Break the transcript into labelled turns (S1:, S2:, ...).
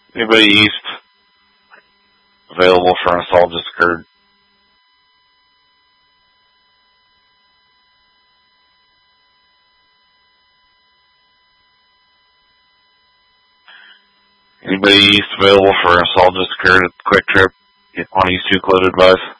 S1: Anybody east available for an assault just occurred? Anybody east available for an assault just occurred at Quick Trip on East Euclid, advise?